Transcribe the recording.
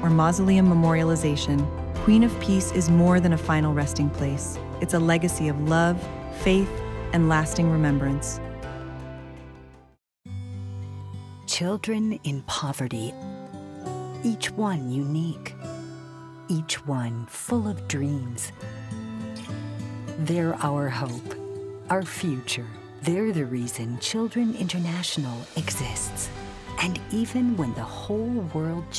or mausoleum memorialization, Queen of Peace is more than a final resting place. It's a legacy of love, faith, and lasting remembrance. Children in poverty, each one unique, each one full of dreams. They're our hope, our future. They're the reason Children International exists. And even when the whole world